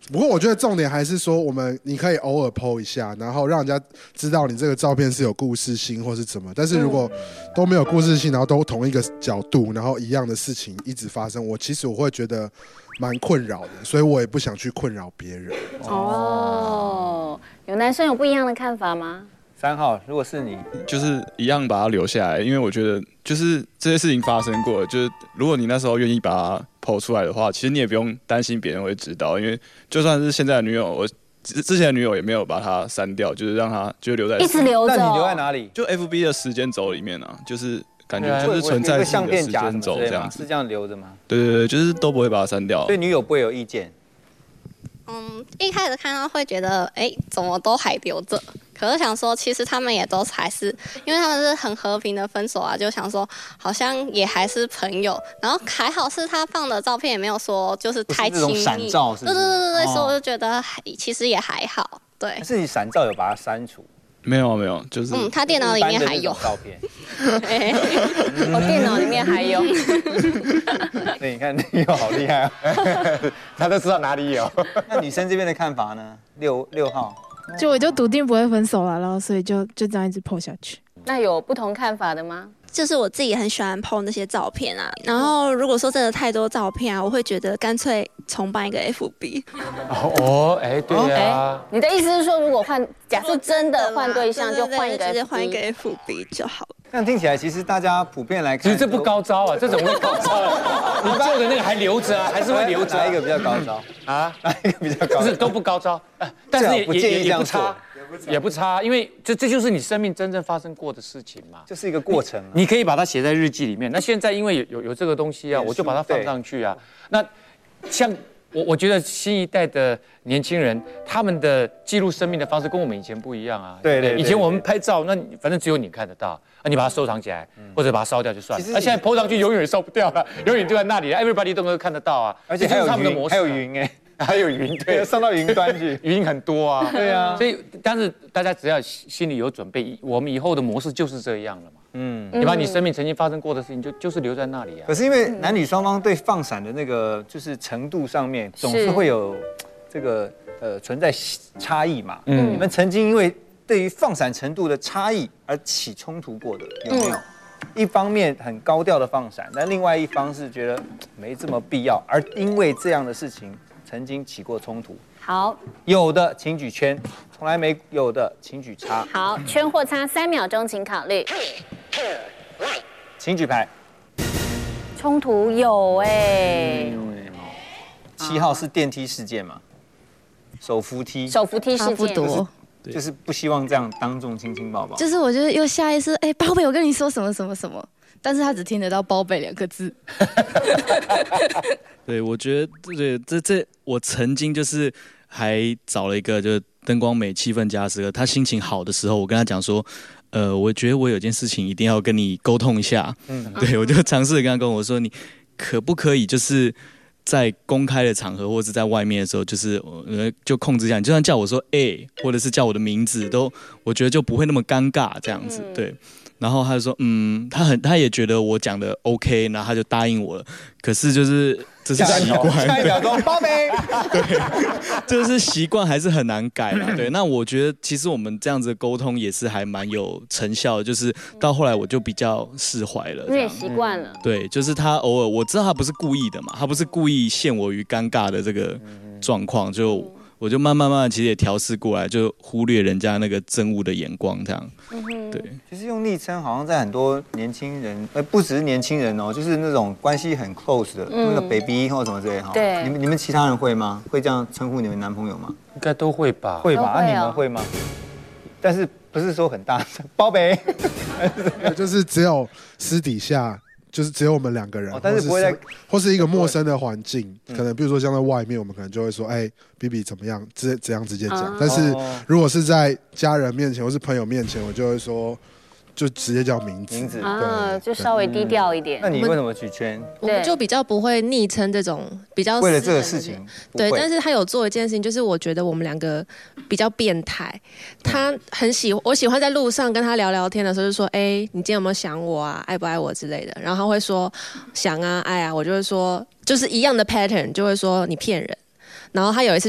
不过我觉得重点还是说，你可以偶尔 po 一下，然后让人家知道你这个照片是有故事性或是怎么。但是如果都没有故事性，然后都同一个角度，然后一样的事情一直发生，其实我会觉得蛮困扰的，所以我也不想去困扰别人。 有男生有不一样的看法吗 ？3号，如果是你， 就是一样把它留下来，因为我觉得就是这些事情发生过了，就是如果你那时候愿意把它PO出来的话，其实你也不用担心别人会知道，因为就算是现在的女友，我之前的女友也没有把它删掉，就是让它就留在一直留着。 那你留在哪里？ 就 FB 的时间轴里面啊，就是感觉就是存在性的时间轴这样子， 是这样留着吗？ 对，就是都不会把它删掉。 所以女友不会有意见。 一开始看到会觉得，怎么都还留着？可是想说，其实他们也都还是，因为他们是很和平的分手啊，就想说好像也还是朋友。然后还好是他放的照片也没有说就是太亲密， 闪照是不是？ 对，所以我就觉得其实也还好。对， 但是你闪照有把它删除？ 没有，就是他电脑里面还有照片。 我电脑里面还有。 对，你看女友好厉害啊，他都知道哪里有。那女生这边的看法呢？6号， 我就笃定不会分手了，然后所以就这样一直 po 下去。 那有不同看法的吗？ 就是我自己很喜欢 po 那些照片啊，然后如果说真的太多照片啊，我会觉得干脆重办一个 FB。 对啊。 你的意思是说，如果假设真的换对象，就换一个 FB， 直接换一个 FB 就好了。 这样听起来，其实大家普遍来看， 其实这不高招啊，这怎么会高招啊？你旧的那个还留着啊，还是会留着。 哪一个比较高招啊？哪一个比较高招？ 不是都不高招，但是也不差。也不差，因为这就是你生命真正发生过的事情嘛， 就是一个过程。 你可以把它写在日记里面。那现在因为有这个东西啊，我就把它放上去啊。那像我觉得新一代的年轻人，他们的记录生命的方式跟我们以前不一样啊。 对， 以前我们拍照，那反正只有你看得到，你把它收藏起来，或者把它烧掉就算了。那现在 po 上去永远烧不掉了，永远就在那里 ，everybody 都能看得到啊。 而且还有云，还有云还有云，对， 上到云端去， 云很多啊。 对啊， 所以但是大家只要心里有准备，我们以后的模式就是这样了嘛。你把你生命曾经发生过的事情就是留在那里啊。 可是因为男女双方对放闪的那个就是程度上面，总是会有这个存在差异嘛。你们曾经因为对于放闪程度的差异而起冲突过的有没有？一方面很高调的放闪，但另外一方是觉得没这么必要，而因为这样的事情曾经起过冲突。 好， 有的请举圈，从来没有的请举叉。 好，圈或叉3秒钟，请考虑。 请举牌。 冲突有 7号是电梯事件嘛？手扶梯事件。就是不希望这样当众亲亲抱抱。 就是我觉得又下意识，宝贝，我跟你说什么什么什么，但是他只听得到宝贝2个字。 对，我觉得这我曾经就是还找了一个就是灯光美、气氛佳时刻，他心情好的时候，我跟他讲说，我觉得我有件事情一定要跟你沟通一下。对，我就尝试跟他沟通，我说你可不可以就是在公开的场合或是在外面的时候，就是就控制一下，你就算叫我说或者是叫我的名字，都我觉得就不会那么尴尬这样子。对，然后他就说他也觉得我讲的 OK， 然后他就答应我了。可是就是这是习惯， 下一秒钟宝贝， 对，这是习惯还是很难改啦。对，那我觉得其实我们这样子的沟通也是还蛮有成效的，就是到后来我就比较释怀了， 因为习惯了。 对，就是他偶尔我知道他不是故意的嘛，他不是故意陷我于尴尬的这个状况，就我就慢慢其实也调试过来，就忽略人家那个憎恶的眼光这样。对， 其实用昵称好像在很多年轻人，不只是年轻人哦，就是那种关系很 close 的，那个 baby 或什么之类哈。 对， 你们其他人会吗？会这样称呼你们男朋友吗？ 应该都会吧。 会吧？你们会吗？但是不是说很大声，宝贝， 就是只有私底下。就是只有我们2个人， 但是不会或是一个陌生的环境，可能比如说像在外面，我们可能就会说，BB 怎么样，这样直接讲。但是如果是在家人面前或是朋友面前，我就会说，就直接叫名字就稍微低调一点。 那你为什么举圈？ 我们就比较不会昵称这种比较为了这个事情， 对。但是他有做一件事情，就是我觉得我们2个比较变态。他我喜欢在路上跟他聊天的时候，就说，你今天有没有想我啊？爱不爱我之类的。然后他会说想啊，爱啊，我就会说就是一样的 pattern，就会说你骗人。然后他有一次